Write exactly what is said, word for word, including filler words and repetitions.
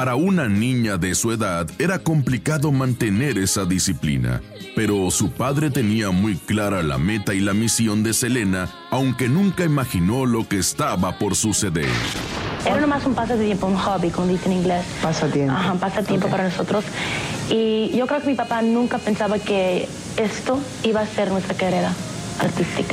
Para una niña de su edad era complicado mantener esa disciplina, pero su padre tenía muy clara la meta y la misión de Selena, aunque nunca imaginó lo que estaba por suceder. Era nomás un pasatiempo, un hobby, como dicen en inglés. Pasatiempo. Ajá, un pasatiempo Okay. para nosotros. Y yo creo que mi papá nunca pensaba que esto iba a ser nuestra carrera artística.